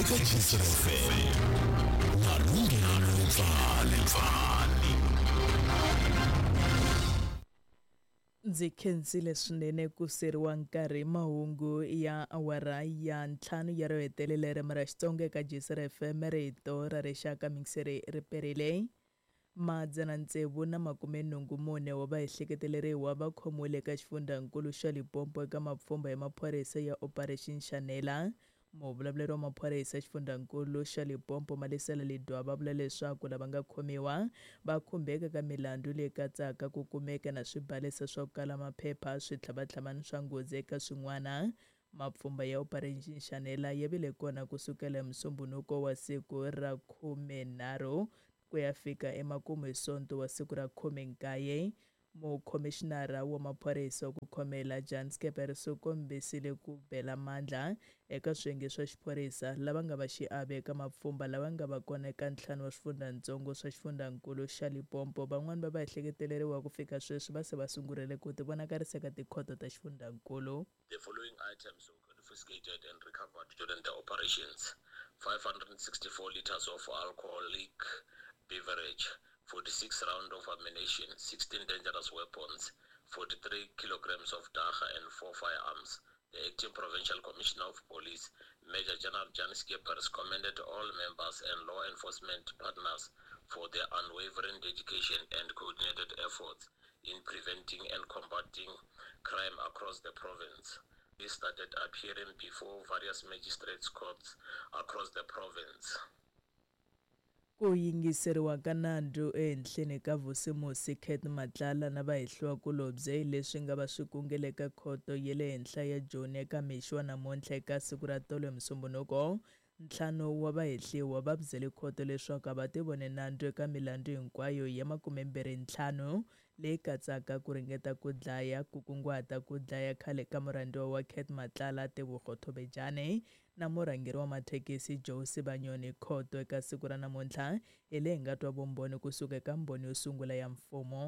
eka Jisrefe nalungelo lemfani. Ndzi khensile swinene ku seriwa nkarhi mahungu ya awara ya 5 ya ro hetelele ra Xitsonga eka Jisrefe rito ra rixaka mikseri riperile. Madzana ntsevu na 84 wa vaehleketeleriwa va khomiwile eka xifundzankulu xa Limpopo eka mapfhumba ya maphorisa ya Operation Shanela. Muvulavuleri wa maphorisa xifundzankulu xa Limpopo Malisela Lidwa va vula leswaku lava nga khomiwa va khumbeka ka milandzu leyi katsaka ku kumeka na swibalesa swa ku kala maphepha switlhavatlhavana swa nghozi eka swin'wana. Mapfhumba ya Operation Shanela ya vile kona kusukela Musumbunuko wa siku ra 13 ku ya fika emakumu hi Sonto wa siku ra 19. Mukhomishinara wa maphorisa ku khomela Jan Skepper su kombisile ku bela mandla eka swiyenge swa xiphorisa lava nga va xiave eka mapfhumba lava nga va kona eka ntlhanu wa swifundzatsongo swa xifundzankulu xa Limpopo. Van'wani va vaehleketeleriwa ku fika sweswi va se va sungurile ku tivonakarisa eka tikhoto ta xifundzankulu. The following items were confiscated and recovered during the operations: 564 liters of alcoholic beverage, 46 rounds of ammunition, 16 dangerous weapons, 43 kilograms of dagga and 4 firearms. The acting Provincial Commissioner of Police, Major General Jan Skeppers, commended all members and law enforcement partners for their unwavering dedication and coordinated efforts in preventing and combating crime across the province. They started appearing before various magistrates' courts across the province. Ku yingiseriwa ka nandzu ehenhleni ka Vusimusi Kate Matlala na vahehliwakulobye leswi nga va swi kungele ka khoto ya le henhla ya Joni eka mixo wa namuntlha eka siku ra tolo Musumbunuko. Ntlhanu wa vahehliwa va byele khoto leswaku va tivone nandzu eka milandzu hinkwayo ya 25 leyi katsaka ku ringeta ku dlaya, ku kunguhata ku dlaya khale ka murhandziwa wa Kate Matlala Tebogo Thobejane na murhangeri wa mathekisi Joe Sibanyoni. Khoto eka siku ra namuntlha hi leyi nga twa vumbhoni kusuka eka mbhoni yo sungula ya mfumo.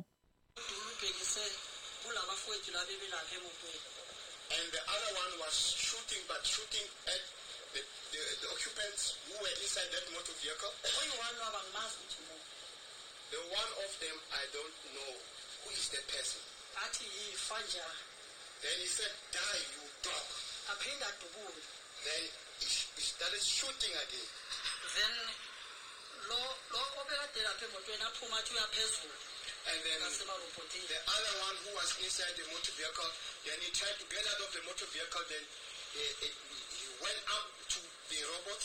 And the other one was shooting at the occupants who were inside that motor vehicle. The one of them, I don't know who is that person. Then he said, "Die, you dog." Then he started shooting again. Then and then the other one who was inside the motor vehicle, then he tried to get out of the motor vehicle, then he went up to the robot.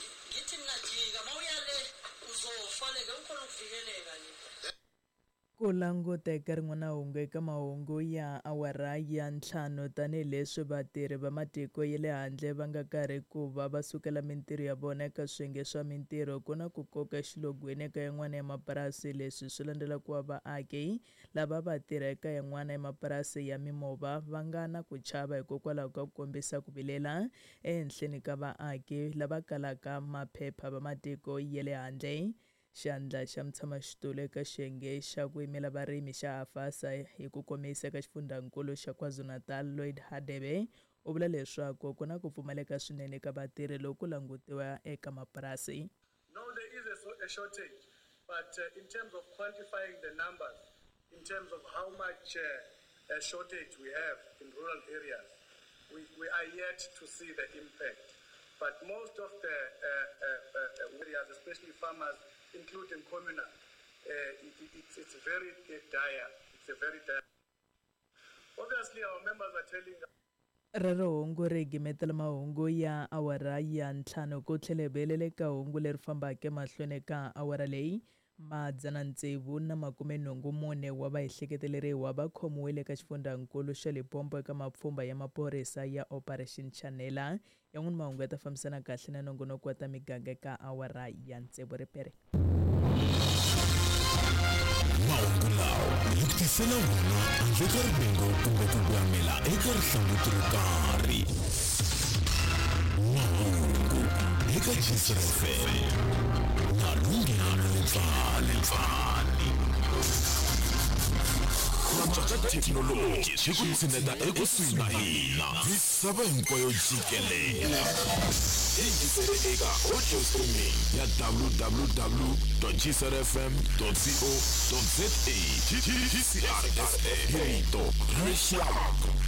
Ku languteka rin'wana hungu eka mahungu ya awara ya 5 tanihileswi vatirhi va matiko ya le handle va nga karhi ku va sukela mintirho ya vona eka swiyenge swa mintirho ku na ku koka xilogweni eka yin'wana ya mapurasi. Leswi swi landzela ku va vaaki lava va tirha eka yin'wana ya mapurasi ya mimova va nga na ku chava hikokwalaho ka ku kombisa ku vilela ehenhleni ka vaaki lava kalaka maphepha va matiko ya le handle. Xandla xa mutshamaxitulu eka xiyenge xa ku yimela varimi xa AFASA hi ku komisa eka xifundzankulu xa KwaZulu-Natal Lloyd Hadebe u vula leswaku ku na ku pfumaleka swinene ka vatirhi loku langutiwa eka mapurasi. No, there is a shortage, but in terms of quantifying the numbers, in terms of how much shortage we have in rural areas, we are yet to see the impact. But most of the areas, especially farmers, including communal, it's very dire. It's a very dire. Obviously, our members are telling us. Rero hungu ri gimetela mahungu ya awara ya 5 ku tlhelebelele ka hungu leri fambaka mahlweni ka awara leyi. Madzana ntsevu na 84 wa vaehleketeleriwa va khomiwile eka xifundzankulu xa Limpopo eka mapfhumba ya maphorisa ya Operation Shanela. Yan'wana mahungu ya ta fambisana kahle na nongonoko wa ta miganga eka awara ya 6 ripere. Mahungu lawa hi tisela wena handle ka ribengo kumbe ku guamela eka rihlangutiro karhi. Mahungu eka Jisrefe nalungelo lemfani. Cha technology swi ku tshineta ekusuhi na hina misava hinkwayo jikelele. yingisele eka audio streaming ya www.gsrfm.co.za. GCR SA, hito rexaka.